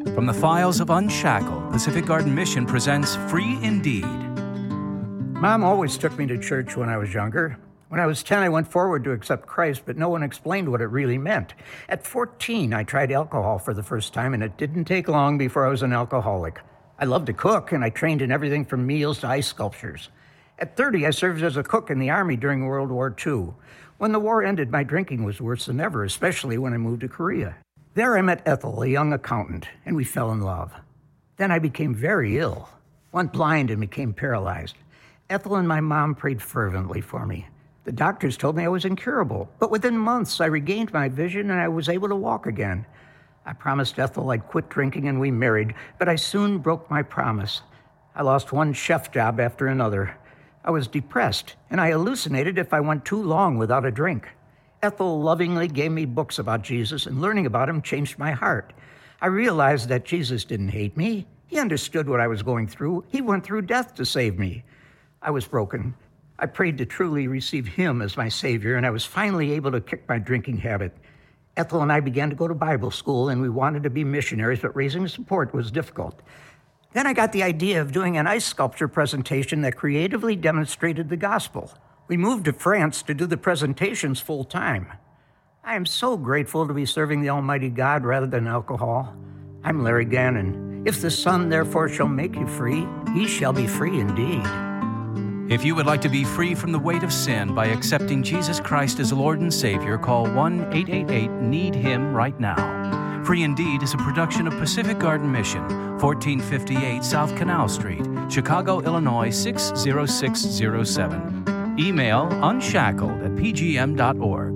From the files of Unshackled, Pacific Garden Mission presents Free Indeed. Mom always took me to church when I was younger. When I was 10, I went forward to accept Christ, but no one explained what it really meant. At 14, I tried alcohol for the first time, and it didn't take long before I was an alcoholic. I loved to cook, and I trained in everything from meals to ice sculptures. At 30, I served as a cook in the Army during World War II. When the war ended, my drinking was worse than ever, especially when I moved to Korea. There I met Ethel, a young accountant, and we fell in love. Then I became very ill, went blind and became paralyzed. Ethel and my mom prayed fervently for me. The doctors told me I was incurable, but within months I regained my vision and I was able to walk again. I promised Ethel I'd quit drinking and we married, but I soon broke my promise. I lost one chef job after another. I was depressed, and I hallucinated if I went too long without a drink. Ethel lovingly gave me books about Jesus, and learning about him changed my heart. I realized that Jesus didn't hate me. He understood what I was going through. He went through death to save me. I was broken. I prayed to truly receive him as my Savior, and I was finally able to kick my drinking habit. Ethel and I began to go to Bible school, and we wanted to be missionaries, but raising support was difficult. Then I got the idea of doing an ice sculpture presentation that creatively demonstrated the gospel. We moved to France to do the presentations full time. I am so grateful to be serving the Almighty God rather than alcohol. I'm Larry Gannon. If the Son therefore shall make you free, ye shall be free indeed. If you would like to be free from the weight of sin by accepting Jesus Christ as Lord and Savior, call 1-888-NEED-HIM right now. Free Indeed is a production of Pacific Garden Mission, 1458 South Canal Street, Chicago, Illinois 60607. Email unshackled@pgm.org.